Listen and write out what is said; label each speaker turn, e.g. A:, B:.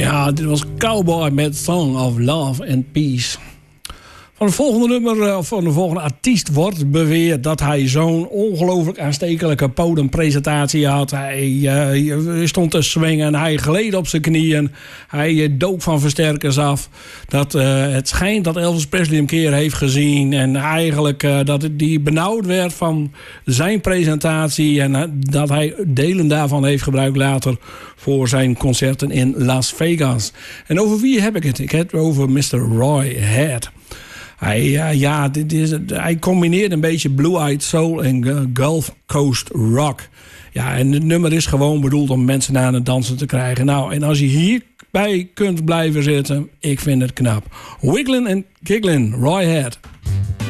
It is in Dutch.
A: Ja, dit was Cowboy met Song of Love and Peace. Van het volgende nummer, of van de volgende artiest wordt beweerd dat hij zo'n ongelooflijk aanstekelijke podiumpresentatie had. Hij stond te swingen, hij gleed op zijn knieën, hij dook van versterkers af. Dat het schijnt dat Elvis Presley hem een keer heeft gezien en eigenlijk dat hij benauwd werd van zijn presentatie en dat hij delen daarvan heeft gebruikt later voor zijn concerten in Las Vegas. En over wie heb ik het? Ik heb het over Mr. Roy Head. Hij combineert een beetje Blue-Eyed Soul en Gulf Coast Rock. Ja, en het nummer is gewoon bedoeld om mensen aan het dansen te krijgen. Nou, en als je hierbij kunt blijven zitten, ik vind het knap. Wigglin' and Gigglin', Roy Head.